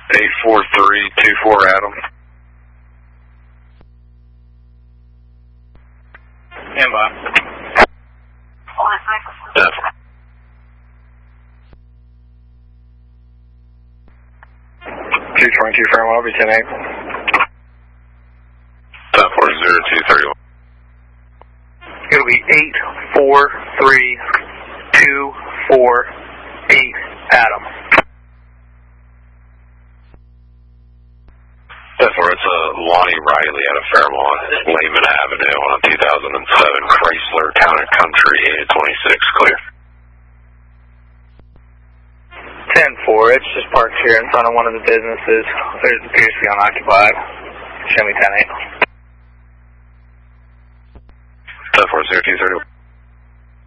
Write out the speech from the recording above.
84324 Adam. Stand by. 222 Fairmont, I'll be 10-8. 10-4-0-2-31. It'll be 84324 Adam. 10-4, it's Lonnie Riley out of Fairmont, Lehman Avenue on 2007 Chrysler Town and Country, 826, clear. 10-4, it's just parked here in front of one of the businesses. It appears to be unoccupied. Show me 10-8.